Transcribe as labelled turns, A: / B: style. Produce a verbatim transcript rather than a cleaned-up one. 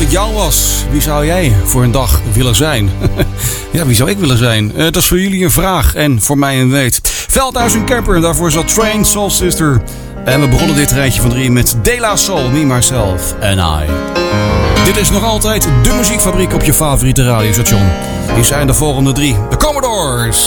A: met jou was, wie zou jij voor een dag willen zijn? Ja, wie zou ik willen zijn? Uh, dat is voor jullie een vraag en voor mij een weet. Veldhuis en Kemper, daarvoor zat Train, Soul Sister. En we begonnen dit rijtje van drie met De La Soul, Me, Myself and I. Dit is nog altijd de muziekfabriek op je favoriete radiostation. Hier zijn de volgende drie. De Commodores.